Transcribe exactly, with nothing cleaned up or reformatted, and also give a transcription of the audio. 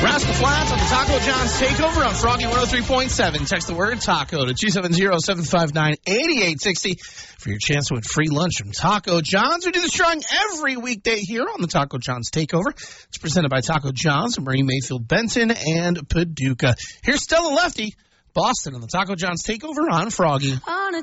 Rascal Flats on the Taco John's Takeover on Froggy one oh three point seven. Text the word taco to two seven zero, seven five nine, eight eight six zero for your chance to win free lunch from Taco John's. We do this drawing every weekday here on the Taco John's Takeover. It's presented by Taco John's in Marie, Mayfield, Benton, and Paducah. Here's Stella Lefty, Boston on the Taco John's Takeover on Froggy. On a